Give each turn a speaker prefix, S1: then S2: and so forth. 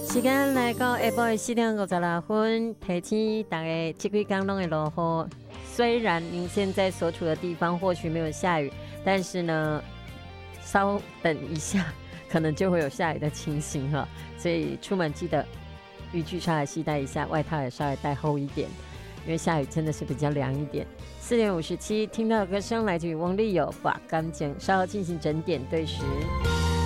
S1: 时间来到下晡的4:56，提醒大家这几天都会落雨。虽然您现在所处的地方或许没有下雨，但是呢，稍等一下，可能就会有下雨的情形哈。所以出门记得雨具稍微携带一下，外套也稍微带厚一点，因为下雨真的是比较凉一点。4:57，听到的歌声来自于翁立友，把干净，稍后进行整点对时。